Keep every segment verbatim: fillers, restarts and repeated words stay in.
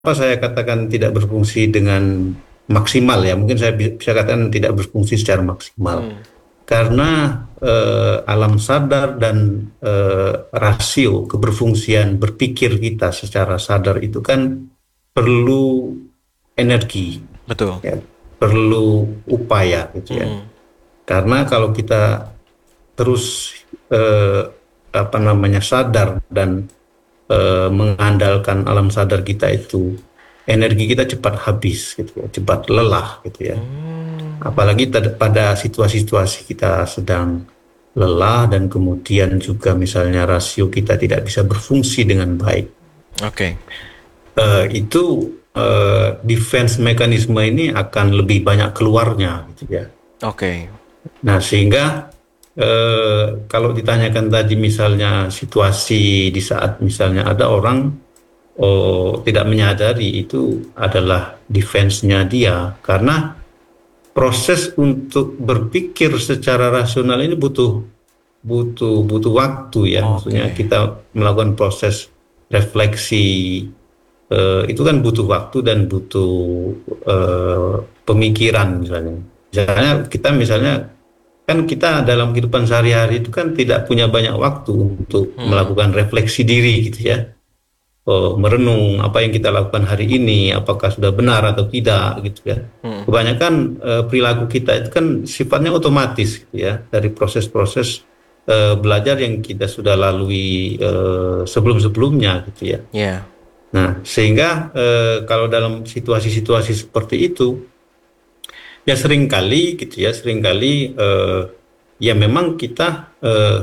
Apa saya katakan tidak berfungsi dengan maksimal ya? Mungkin saya bi- bisa katakan tidak berfungsi secara maksimal Hmm. karena eh, alam sadar dan eh, rasio keberfungsian berpikir kita secara sadar itu kan perlu energi, Betul. ya, perlu upaya gitu ya. Hmm. Karena kalau kita terus eh, apa namanya sadar dan eh, mengandalkan alam sadar kita itu energi kita cepat habis gitu ya, cepat lelah gitu ya. Hmm. Apalagi tad- pada situasi-situasi kita sedang lelah dan kemudian juga misalnya rasio kita tidak bisa berfungsi dengan baik. Oke. Eh, itu eh, defense mekanisme ini akan lebih banyak keluarnya gitu ya. Oke. Nah, sehingga eh, kalau ditanyakan tadi misalnya situasi di saat misalnya ada orang oh, tidak menyadari itu adalah defense-nya dia karena proses untuk berpikir secara rasional ini butuh butuh butuh waktu ya, maksudnya Oke. kita melakukan proses refleksi eh, itu kan butuh waktu dan butuh eh, pemikiran misalnya. Misalnya kita misalnya kan kita dalam kehidupan sehari-hari itu kan tidak punya banyak waktu untuk Hmm. melakukan refleksi diri gitu ya. Oh, merenung apa yang kita lakukan hari ini, apakah sudah benar atau tidak gitu ya. Hmm. Kebanyakan eh, perilaku kita itu kan sifatnya otomatis gitu ya, dari proses-proses eh, belajar yang kita sudah lalui eh, sebelum-sebelumnya gitu ya. Ya. Nah, sehingga eh, kalau dalam situasi-situasi seperti itu, ya seringkali gitu ya, seringkali eh, ya memang kita eh,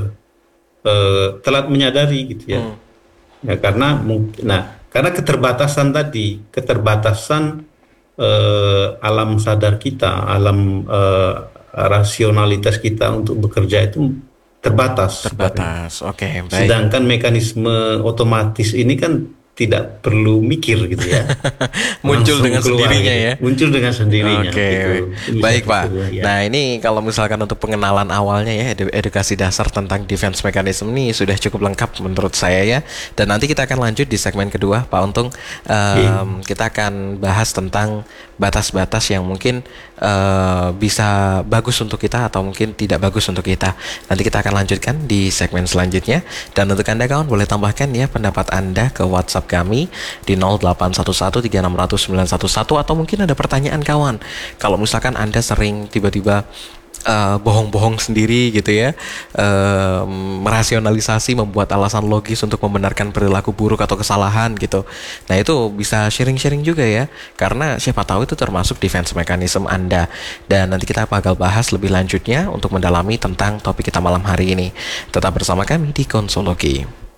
eh, telat menyadari gitu ya. Hmm. Ya karena mungkin, nah karena keterbatasan tadi, keterbatasan eh, alam sadar kita, alam eh, rasionalitas kita untuk bekerja itu terbatas sifatnya. Terbatas. Oke, baik. Sedangkan mekanisme otomatis ini kan tidak perlu mikir gitu ya, Muncul langsung dengan keluar sendirinya gitu, ya. muncul dengan sendirinya Oke, gitu. Itu bisa baik Pak. gitu ya. Nah ini kalau misalkan untuk pengenalan awalnya ya, edu- edukasi dasar tentang defense mechanism ini sudah cukup lengkap menurut saya ya. Dan nanti kita akan lanjut di segmen kedua, Pak Untung. Oke. Em, kita akan bahas tentang batas-batas yang mungkin eh, bisa bagus untuk kita atau mungkin tidak bagus untuk kita. Nanti kita akan lanjutkan di segmen selanjutnya. Dan untuk Anda kawan boleh tambahkan ya pendapat Anda ke WhatsApp kami di nol delapan satu satu tiga enam nol nol sembilan satu satu atau mungkin ada pertanyaan kawan. Kalau misalkan Anda sering tiba-tiba eh, bohong-bohong sendiri gitu ya, eh, merasionalisasi, membuat alasan logis untuk membenarkan perilaku buruk atau kesalahan gitu. Nah itu bisa sharing-sharing juga ya, karena siapa tahu itu termasuk defense mechanism Anda. Dan nanti kita bakal bahas lebih lanjutnya untuk mendalami tentang topik kita malam hari ini. Tetap bersama kami di Konsologi.